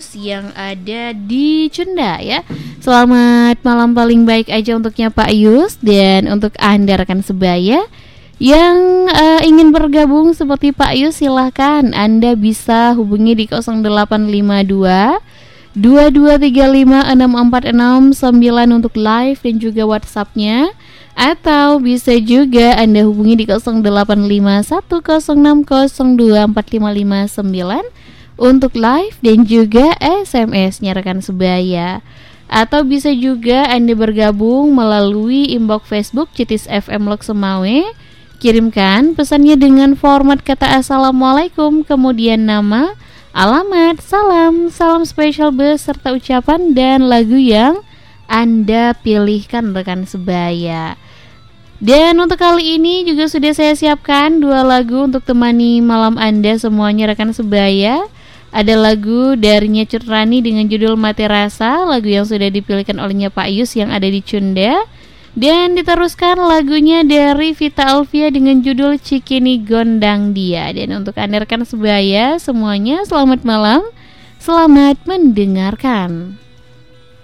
Ayus yang ada di Cunda ya. Selamat malam paling baik aja untuknya Pak Ayus. Dan untuk Anda rekan sebaya yang ingin bergabung seperti Pak Ayus, silahkan Anda bisa hubungi di 0852 22356469 untuk live dan juga WhatsApp-nya. Atau bisa juga Anda hubungi di 085106024559 untuk live dan juga SMS-nya rekan sebaya. Atau bisa juga Anda bergabung melalui inbox Facebook Citis FM Lok Semawe. Kirimkan pesannya dengan format kata Assalamualaikum, kemudian nama, alamat, salam spesial beserta ucapan dan lagu yang Anda pilihkan rekan sebaya. Dan untuk kali ini juga sudah saya siapkan 2 lagu untuk temani malam Anda semuanya rekan sebaya. Ada lagu dari Cut Rani dengan judul Mati Rasa, lagu yang sudah dipilihkan olehnya Pak Yus yang ada di Cunda. Dan diteruskan lagunya dari Vita Alvia dengan judul Cikini Gondang Dia. Dan untuk Anda rekan sebaya semuanya, selamat malam, selamat mendengarkan.